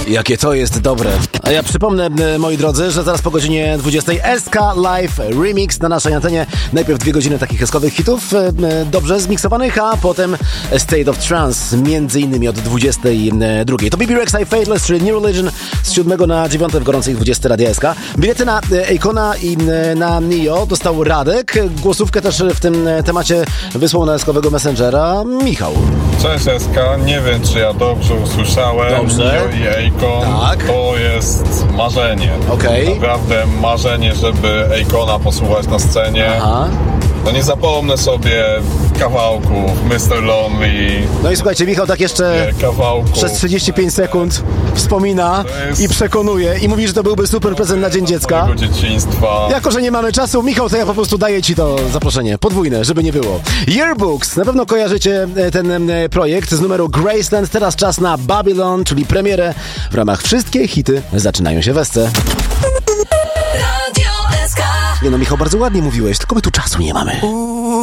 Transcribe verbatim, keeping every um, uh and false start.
Jakie to jest dobre. A ja przypomnę, moi drodzy, że zaraz po godzinie dwudziestej S K Live Remix na naszej antenie. Najpierw dwie godziny takich eskowych hitów, dobrze zmiksowanych, a potem State of Trance, między innymi od dwudziestej drugiej. To B B Rexa i Faithless, czyli New Religion z siódmego na dziewiąte w gorącej dwudziestej Radia S K. Bilety na Akona i na Nio dostał Radek. Głosówkę też w tym temacie wysłał na eskowego Messengera Michał. Cześć S K, nie wiem czy ja dobrze usłyszałem. Dobrze. Nio i Akon, Tak. to jest marzenie. Okej. Naprawdę marzenie, żeby Akona posłuchać na scenie. Aha. No nie zapomnę sobie kawałków mister Lonely. No i słuchajcie, Michał tak jeszcze kawałków przez trzydzieści pięć sekund wspomina jest... i przekonuje i mówi, że to byłby super prezent na Dzień Dziecka. Dzieciństwa. Jako, że nie mamy czasu, Michał, to ja po prostu daję ci to zaproszenie. Podwójne, żeby nie było. Yearbooks. Na pewno kojarzycie ten projekt z numeru Graceland. Teraz czas na Babylon, czyli premierę. W ramach Wszystkie hity zaczynają się w S C. Nie no, Michał, bardzo ładnie mówiłeś, tylko my tu czasu nie mamy.